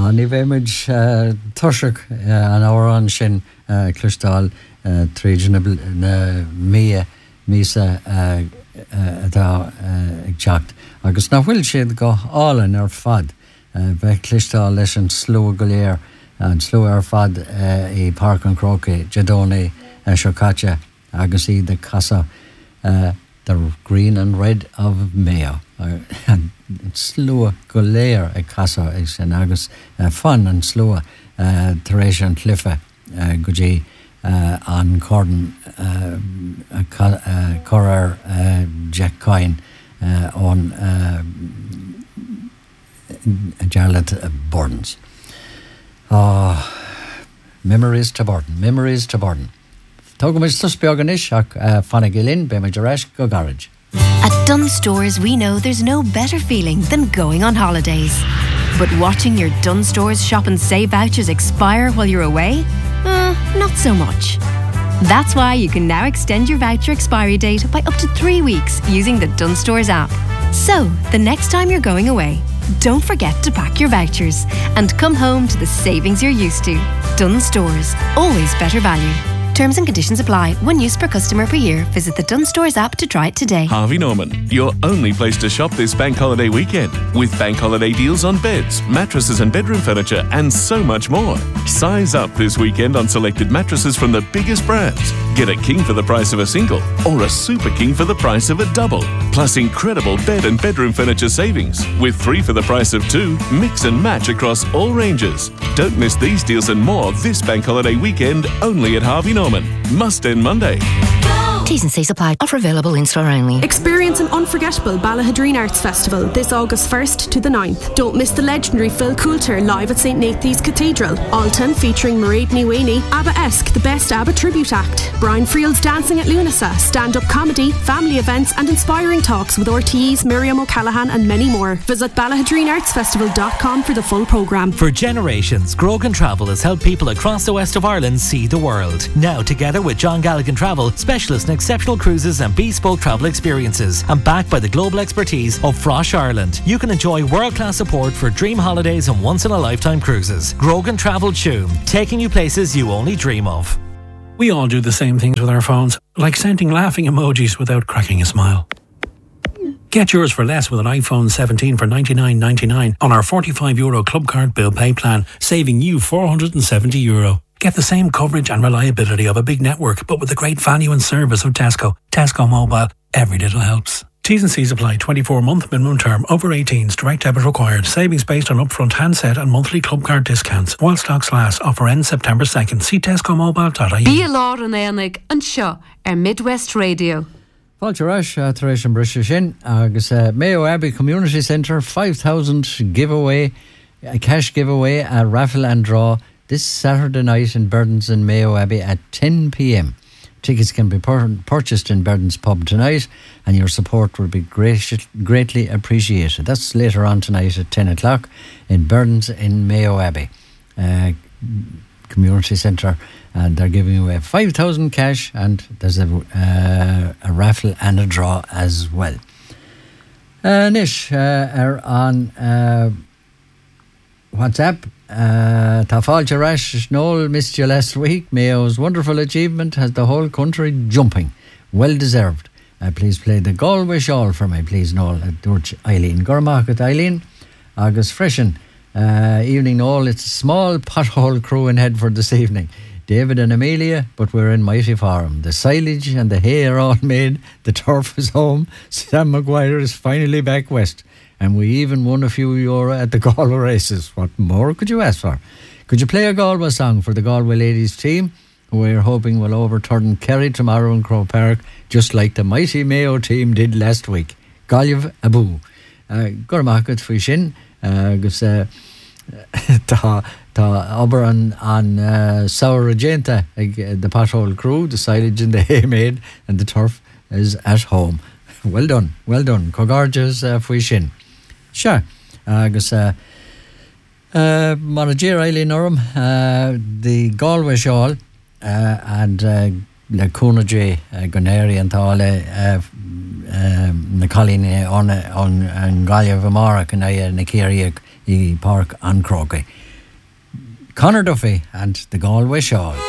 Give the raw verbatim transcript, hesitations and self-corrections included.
An i bhéimiid tuiseach an ára an sin clúistáil tríd na mí mísa atá ag teacht. Agus na bhfuil siad go álan ar fad bheith clúistáil leis an slú go léir an slú ar fad i Park an Croquet, Jedoni, Shocatcha, agus i de casa the green and red of Mayo. And slua go léir ag casa ag sin agus fan an slua taréis an cliffe go dtí an cordan chorar Jack Coyne on Jarlath Bordens. Oh, memories to Borden, memories to Borden. Tógam is tus beagan is ach fanna gilin be me deresh go garage. At Dunn Stores, we know there's no better feeling than going on holidays. But watching your Dunn Stores shop and save vouchers expire while you're away? Uh, not so much. That's why you can now extend your voucher expiry date by up to three weeks using the Dunn Stores app. So, the next time you're going away, don't forget to pack your vouchers and come home to the savings you're used to. Dunn Stores, always better value. Terms and conditions apply. One use per customer per year. Visit the Dunn Stores app to try it today. Harvey Norman, your only place to shop this bank holiday weekend, with bank holiday deals on beds, mattresses and bedroom furniture, and so much more. Size up this weekend on selected mattresses from the biggest brands. Get a king for the price of a single, or a super king for the price of a double. Plus incredible bed and bedroom furniture savings, with three for the price of two. Mix and match across all ranges. Don't miss these deals and more this bank holiday weekend, only at Harvey Norman. Must end Monday. T's and C's apply. Offer available in store only. Experience an unforgettable Ballahadreen Arts Festival this August first to the ninth. Don't miss the legendary Phil Coulter live at Saint Nathan's Cathedral. Alton featuring Mairead Niwani, ABBA-esque The Best ABBA Tribute Act, Brian Friel's Dancing at Lunasa, stand-up comedy, family events and inspiring talks with R T Es, Miriam O'Callaghan and many more. Visit ballahadreen arts festival dot com for the full programme. For generations, Grogan Travel has helped people across the west of Ireland see the world. Now, together with John Galligan Travel, specialists in exceptional cruises and bespoke travel experiences, and backed by the global expertise of Frosh Ireland, you can enjoy world-class support for dream holidays and once-in-a-lifetime cruises. Grogan Travel Tuam, taking you places you only dream of. We all do the same things with our phones, like sending laughing emojis without cracking a smile. Get yours for less with an iPhone seventeen for ninety-nine ninety-nine on our forty-five euro Club Card Bill Pay plan, saving you four hundred seventy euro. Get the same coverage and reliability of a big network, but with the great value and service of Tesco. Tesco Mobile. Every little helps. T's and C's apply. twenty-four month minimum term. Over eighteens. Direct debit required. Savings based on upfront handset and monthly club card discounts. While stocks last. Offer ends September second. See tesco mobile dot I E. Bí lár an éanaig an seo ar Midwest Radio. Fáilte ráis taréis an brise sin agus Mayo Abbey Community Centre five thousand giveaway, a cash giveaway, a raffle and draw this Saturday night in Burdens in Mayo Abbey at ten p.m. Tickets can be pur- purchased in Burdens Pub tonight, and your support will be great- greatly appreciated. That's later on tonight at ten o'clock in Burdens in Mayo Abbey uh, Community Centre, and they're giving away five thousand cash, and there's a, uh, a raffle and a draw as well. Uh, Nish uh, are on uh, WhatsApp. Uh, Tá fáilte ráis, Noel missed you last week. Mayo's wonderful achievement has the whole country jumping. Well deserved. Uh, please play the Galway Shawl for me, please, Noel. At Dúirt Eileen. Gormacht Eileen. Agus freshen. Uh, evening, Noel. It's a small pothole crew in Headford this evening. David and Amelia, but we're in mighty form. The silage and the hay are all made. The turf is home. Sam Maguire is finally back west. And we even won a few euro at the Galway races. What more could you ask for? Could you play a Galway song for the Galway ladies team, who we're hoping will overturn Kerry tomorrow in Croke Park, just like the mighty Mayo team did last week? Gallev Abu. Gormacht fwy sin. Agus tá ober an an Sour Regenta, the pothole crew, the silage and the hay made, and the turf is at home. Well done, well done. Cogorges fwy sin. Sure. Agus uh, uh, Manager Eileen Urim, uh, the Galway Shawl, uh, and uh, le Cúna J, Guneri and Tále, na Colleen on on Gallia Vamara, can I Nicaria i Park an Croquet. Conor Duffy and the Galway Shawl.